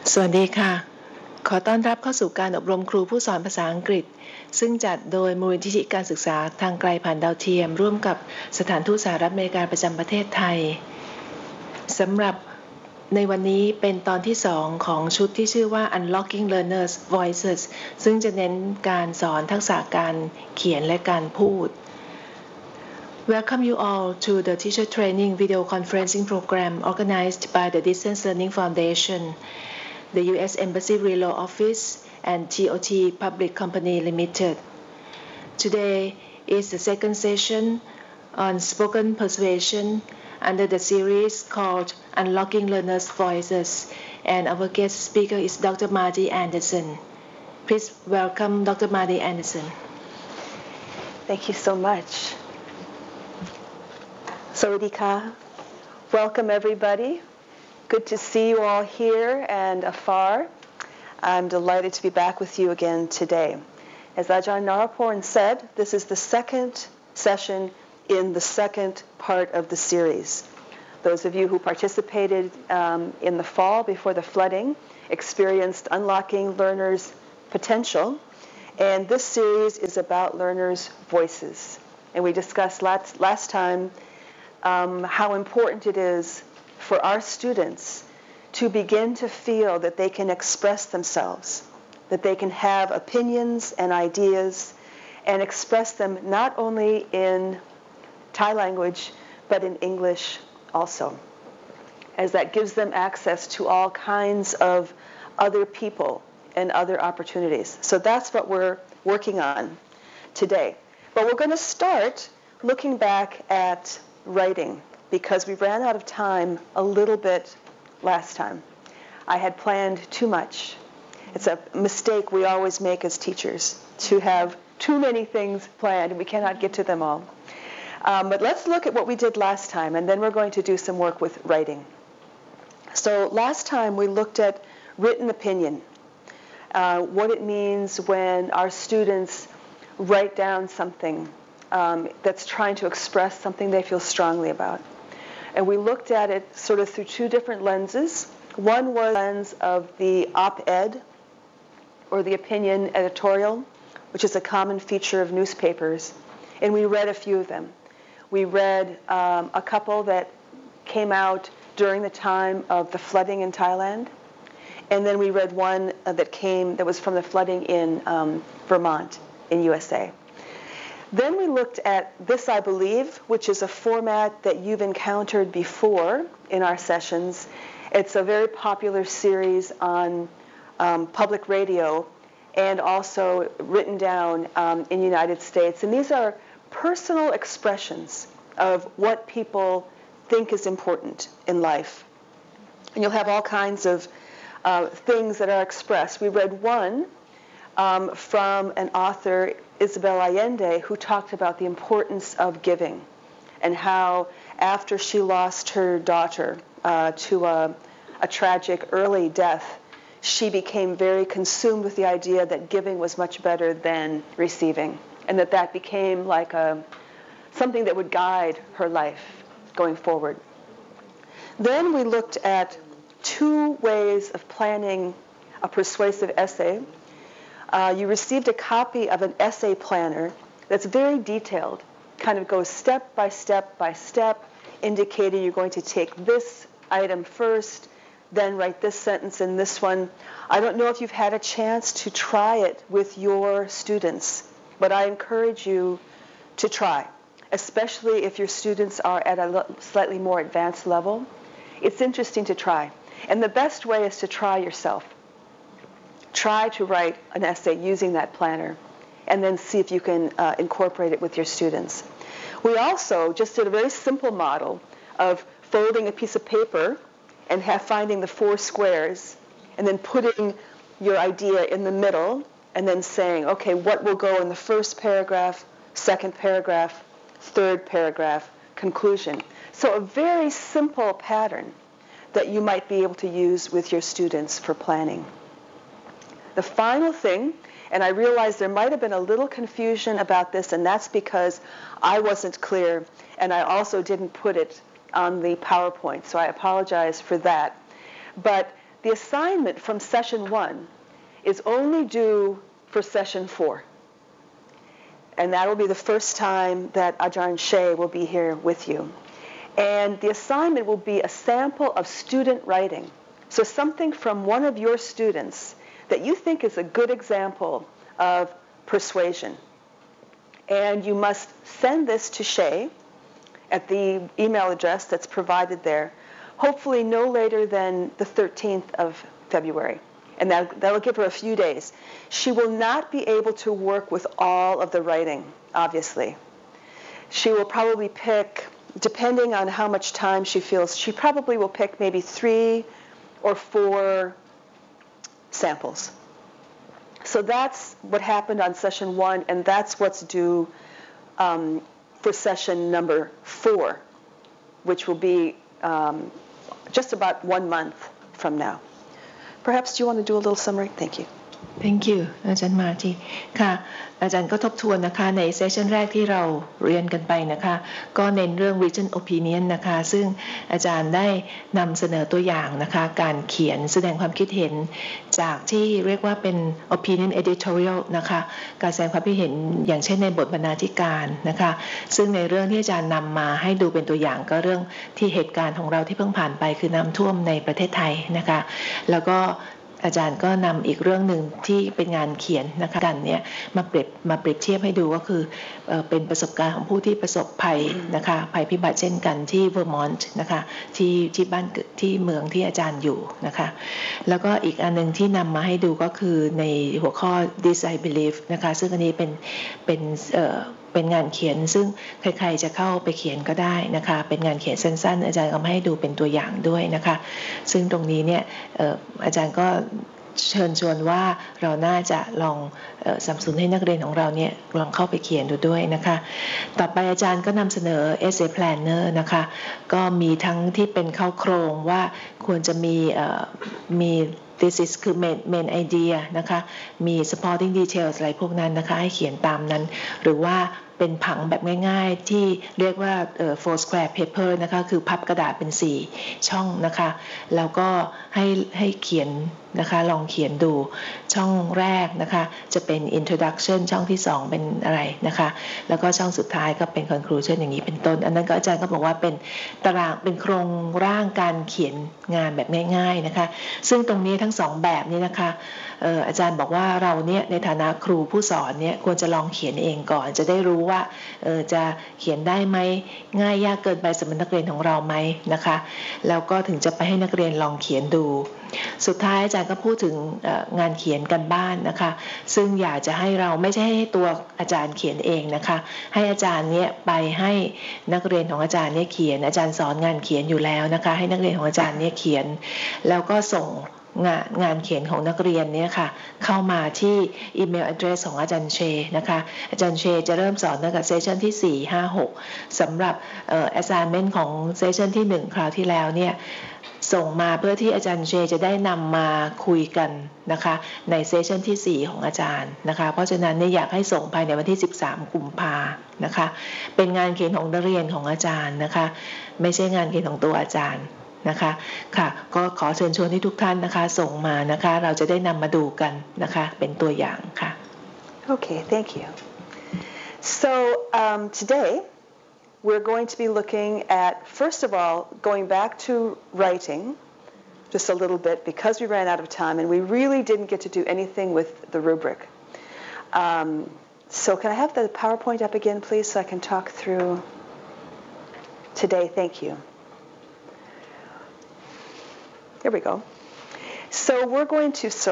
สวัสดีค่ะขอต้อนรับเข้าสู่การอบรมครูผู้สอนภาษาอังกฤษซึ่งจัดโดยมูลนิธิการศึกษาทางไกลผ่านดาวเทียมร่วมกับสถานทูตสหรัฐอเมริกาประจำประเทศไทยสำหรับในวันนี้เป็นตอนที่2ของชุดที่ชื่อว่า Unlocking Learners' Voices ซึ่งจะเน้นการสอนทักษะการเขียนและการพูดWelcome you all to the teacher training video conferencing program organized by the Distance Learning Foundation, the U.S. Embassy Relo Office, and TOT Public Company Limited. Today is the second session on spoken persuasion under the series called Unlocking Learners' Voices, and our guest speaker is Dr. Marty Anderson. Please welcome Dr. Marty Anderson. Thank you so much. Sawadika. Welcome everybody. Good to see you all here and afar. I'm delighted to be back with you again today. As Ajahn Naraporn said, this is the second session in the second part of the series. Those of you who participated in the fall before the flooding experienced unlocking learners' potential. And this series is about learners' voices. And we discussed last time how important it is for our students to begin to feel that they can express themselves, that they can have opinions and ideas and express them not only in Thai language but in English also, as that gives them access to all kinds of other people and other opportunities. So that's what we're working on today. But we're going to start looking back at writing, because we ran out of time a little bit last time. I had planned too much. It's a mistake we always make as teachers, to have too many things planned, and we cannot get to them all. But let's look at what we did last time, and then we're going to do some work with writing. So last time we looked at written opinion, what it means when our students write down something that's trying to express something they feel strongly about. And we looked at it sort of through two different lenses. One was the lens of the op-ed, or the opinion editorial, which is a common feature of newspapers. And we read a few of them. We read a couple that came out during the time of the flooding in Thailand. And then we read one that was from the flooding in Vermont in USA. Then we looked at This I Believe, which is a format that you've encountered before in our sessions. It's a very popular series on public radio and also written down in the United States. And these are personal expressions of what people think is important in life. And you'll have all kinds of things that are expressed. We read one from an author, Isabel Allende, who talked about the importance of giving and how after she lost her daughter to a tragic early death, she became very consumed with the idea that giving was much better than receiving, and that became like something that would guide her life going forward. Then we looked at two ways of planning a persuasive essay. You received a copy of an essay planner that's very detailed, kind of goes step by step by step, indicating you're going to take this item first, then write this sentence in this one. I don't know if you've had a chance to try it with your students, but I encourage you to try, especially if your students are at a slightly more advanced level. It's interesting to try. And the best way is to try yourself. Try to write an essay using that planner, and then see if you can incorporate it with your students. We also just did a very simple model of folding a piece of paper and finding the 4 squares, and then putting your idea in the middle, and then saying, okay, what will go in the first paragraph, second paragraph, third paragraph, conclusion. So a very simple pattern that you might be able to use with your students for planning. The final thing, and I realize there might have been a little confusion about this, and that's because I wasn't clear, and I also didn't put it on the PowerPoint, so I apologize for that. But the assignment from session 1 is only due for session 4. And that will be the first time that Ajahn Shea will be here with you. And the assignment will be a sample of student writing. So something from one of your students that you think is a good example of persuasion. And you must send this to Shea at the email address that's provided there, hopefully no later than the 13th of February. And that'll give her a few days. She will not be able to work with all of the writing, obviously. She will probably pick, depending on how much time she feels, she probably will pick maybe 3 or 4 samples. So that's what happened on session 1, and that's what's due for session number 4, which will be just about 1 month from now. Perhaps do you want to do a little summary? Thank you. Thank you อาจารย์มาทีค่ะอาจารย์ก็ทบทวนนะคะในเซสชันแรกที่เราเรียนกันไปนะคะก็เน้นเรื่อง written opinion นะคะซึ่งอาจารย์ได้นำเสนอตัวอย่างนะคะการเขียนแสดงความคิดเห็นจากที่เรียกว่าเป็น opinion editorial นะคะการแสดงความคิดเห็นอย่างเช่นในบทบรรณาธิการนะคะซึ่งในเรื่องที่อาจารย์นำมาให้ดูเป็นตัวอย่างก็เรื่องที่เหตุการณ์ของเราที่เพิ่งผ่านไปคือน้ำท่วมในประเทศไทยนะคะแล้วก็อาจารย์ก็นำอีกเรื่องหนึ่งที่เป็นงานเขียนนะคะกันเนี่ยมาเปรียบเทียบให้ดูก็คือเป็นประสบการณ์ของผู้ที่ประสบภัยนะคะภัยพิบัติเช่นกันที่เวอร์มอนต์นะคะที่บ้านที่เมืองที่อาจารย์อยู่นะคะแล้วก็อีกอันนึงที่นำมาให้ดูก็คือในหัวข้อ This I Believe นะคะซึ่งอันนี้เป็นงานเขียนซึ่งใครๆจะเข้าไปเขียนก็ได้นะคะเป็นงานเขียนสั้นๆอาจารย์ก็มาให้ดูเป็นตัวอย่างด้วยนะคะซึ่งตรงนี้เนี่ยอาจารย์ก็เชิญชวนว่าเราน่าจะลองสนับสนุนให้นักเรียนของเราเนี่ยลองเข้าไปเขียนดูด้วยนะคะต่อไปอาจารย์ก็นำเสนอ essay planner นะคะก็มีทั้งที่เป็นเข้าโครงว่าควรจะมีthesis คือ main idea นะคะมี supporting details อะไรพวกนั้นนะคะให้เขียนตามนั้นหรือว่าเป็นผังแบบง่ายๆที่เรียกว่าfour square paper นะคะคือพับกระดาษเป็น4ช่องนะคะแล้วก็ให้เขียนนะคะลองเขียนดูช่องแรกนะคะจะเป็น introduction ช่องที่2เป็นอะไรนะคะแล้วก็ช่องสุดท้ายก็เป็น conclusion อย่างนี้เป็นต้นอันนั้นก็อาจารย์ก็บอกว่าเป็นตารางเป็นโครงร่างการเขียนงานแบบง่ายๆนะคะซึ่งตรงนี้ทั้ง2แบบนี้นะคะอาจารย์บอกว่าเราเนี่ยในฐานะครูผู้สอนเนี่ยควรจะลองเขียนเองก่อนจะได้รู้ว่าจะเขียนได้ไหมง่ายยากเกินไปสำหรับนักเรียนของเราไหมนะคะแล้วก็ถึงจะไปให้นักเรียนลองเขียนดูสุดท้ายอาจารย์ก็พูดถึงงานเขียนกันบ้านนะคะซึ่งอยากจะให้เราไม่ใช่ให้ตัวอาจารย์เขียนเองนะคะให้อาจารย์เนี่ยไปให้นักเรียนของอาจารย์เนี่ยเขียนอาจารย์สอนงานเขียนอยู่แล้วนะคะให้นักเรียนของอาจารย์เนี่ยเขียนแล้วก็ส่งงานเขียนของนักเรียนเนี่ยค่ะเข้ามาที่อีเมล address ของอาจารย์เชนะคะอาจารย์เชจะเริ่มสอนตั้งแต่เซสชันที่4 5 6สำหรับassignment ของเซสชันที่1คราวที่แล้วเนี่ยส่งมาเพื่อที่อาจารย์เชจะได้นำมาคุยกันนะคะในเซสชันที่4ของอาจารย์นะคะเพราะฉะนั้นเนี่ยอยากให้ส่งภายในวันที่13 กุมภานะคะเป็นงานเขียนของนักเรียนของอาจารย์นะคะไม่ใช่งานเขียนของตัวอาจารย์นะคะค่ะก็ขอเชิญชวนให้ทุกท่านนะคะส่งมานะคะเราจะได้นำมาดูกันนะคะเป็นตัวอย่างค่ะ Okay, thank you. So today we're going to be looking at, first of all, going back to writing just a little bit because we ran out of time and we really didn't get to do anything with the rubric. So can I have the PowerPoint up again, please, so I can talk through today? Thank you. There we go. So we're going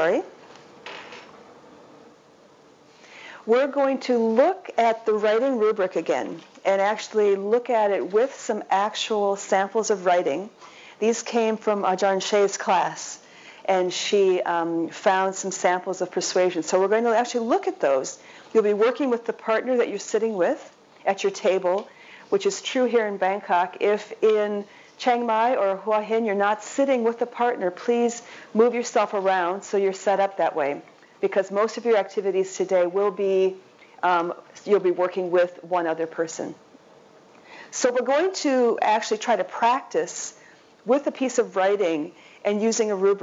to look at the writing rubric again and actually look at it with some actual samples of writing. These came from Ajahn Shea's class, and she found some samples of persuasion. So we're going to actually look at those. You'll be working with the partner that you're sitting with at your table, which is true here in Bangkok. If in Chiang Mai or Hua Hin you're not sitting with a partner, please move yourself around so you're set up that way, because most of your activities today will be, you'll be working with one other person. So we're going to actually try to practice with a piece of writing and using a rubric.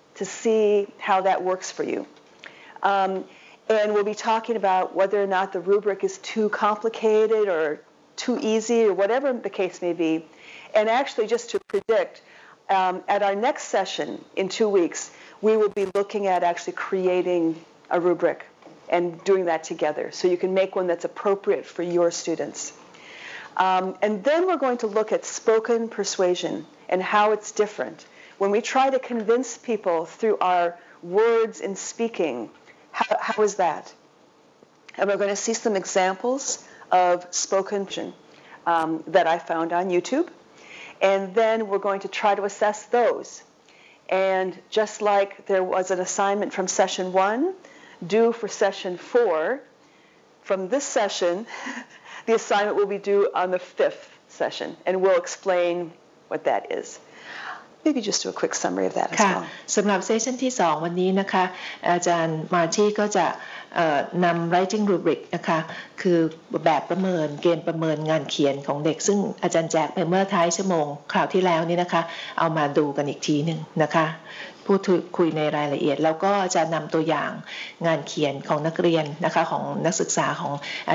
to see how that works for you. And we'll be talking about whether or not the rubric is too complicated or too easy or whatever the case may be. And actually, just to predict, at our next session in 2 weeks, we will be looking at actually creating a rubric and doing that together so you can make one that's appropriate for your students. And then we're going to look at spoken persuasion and how it's different. When we try to convince people through our words in speaking, how is that? And we're going to see some examples of spoken that I found on YouTube. And then we're going to try to assess those. And just like there was an assignment from session 1, due for session 4, from this session, the assignment will be due on the 5th session. And we'll explain what that is. Maybe just do a quick summary of that as well. สำหรับเซสชันที่2วันนี้นะคะอาจารย์มาร์ชี่ก็จะนำ writing rubric นะคะคือแบบประเมินเกณฑ์ประเมินงานเขียนของเด็กซึ่งอาจารย์แจกไปเมื่อท้ายชั่วโมงคราวที่แล้วนี่นะคะเอามาดูกันอีกทีหนึ่งนะคะพูดคุยในรายละเอียดแล้วก็จะนำตัวอย่างงานเขียนของนักเรียนนะคะของนักศึกษาของ